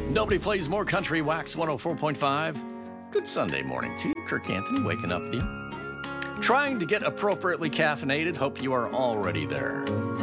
Nobody plays more country. Wax 104.5. Good Sunday morning to you. Kirk Anthony waking up with you. Trying to get appropriately caffeinated. Hope you are already there.